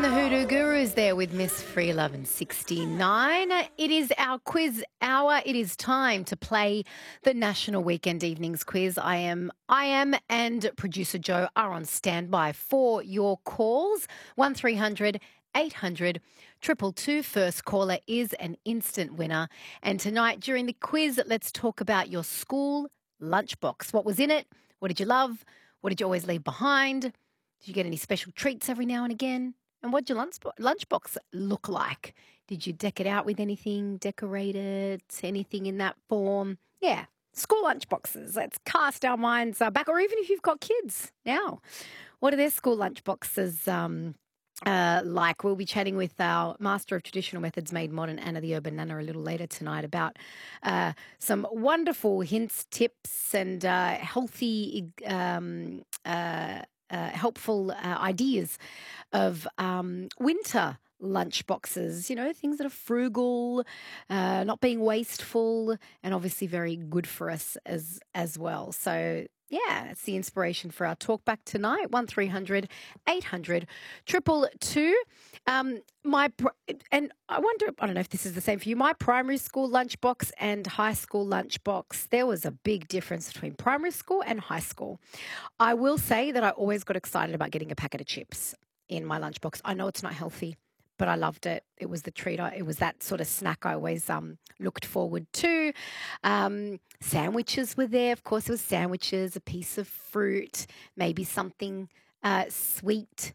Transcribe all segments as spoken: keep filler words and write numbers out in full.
And the Hoodoo Gurus there with Miss Free Love and sixty-nine. It is our quiz hour. It is time to play the National Weekend Evenings Quiz. I am, I am, and producer Joe are on standby for your calls. One three hundred eight hundred two two two. First caller is an instant winner. And tonight during the quiz, let's talk about your school lunchbox. What was in it? What did you love? What did you always leave behind? Did you get any special treats every now and again? And what did your lunch lunchbox look like? Did you deck it out with anything, decorate it, anything in that form? Yeah, school lunchboxes. Let's cast our minds uh, back, or even if you've got kids now. What are their school lunchboxes um, uh, like? We'll be chatting with our Master of Traditional Methods Made Modern, Anna the Urban Nana, a little later tonight about uh, some wonderful hints, tips, and uh, healthy um, uh Uh, helpful uh, ideas of um, winter lunch boxes, you know, things that are frugal, uh, not being wasteful, and obviously very good for us as as well. So, yeah, it's the inspiration for our talk back tonight. one three hundred eight hundred two two two. Um, my and I wonder, I don't know if this is the same for you. My primary school lunchbox and high school lunchbox, there was a big difference between primary school and high school. I will say that I always got excited about getting a packet of chips in my lunchbox. I know it's not healthy, but I loved it. It was the treat. I, it was that sort of snack I always um, looked forward to. Um, sandwiches were there. Of course, it was sandwiches, a piece of fruit, maybe something uh, sweet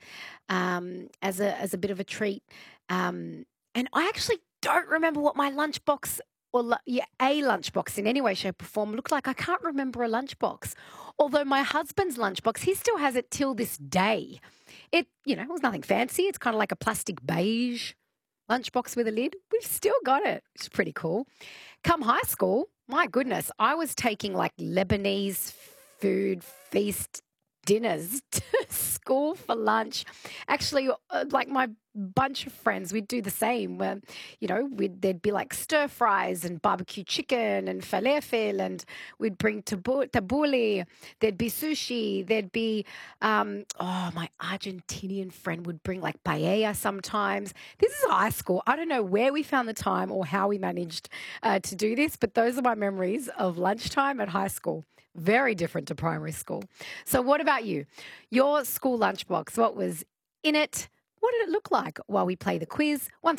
um, as a as a bit of a treat. Um, and I actually don't remember what my lunchbox or lu- yeah, a lunchbox in any way, shape, or form looked like. I can't remember a lunchbox. Although my husband's lunchbox, he still has it till this day. It, you know, it was nothing fancy. It's kind of like a plastic beige lunchbox with a lid. We've still got it. It's pretty cool. Come high school, my goodness, I was taking like Lebanese food feast dinners to school for lunch. Actually, uh, like my bunch of friends, we'd do the same. Um, you know, we'd, there'd be like stir fries and barbecue chicken and falafel, and we'd bring tabu- tabbouleh. There'd be sushi. There'd be, um, oh, my Argentinian friend would bring like paella sometimes. This is high school. I don't know where we found the time or how we managed uh, to do this, but those are my memories of lunchtime at high school. Very different to primary school. So what about you? Your school lunchbox, what was in it? What did it look like while we play the quiz? One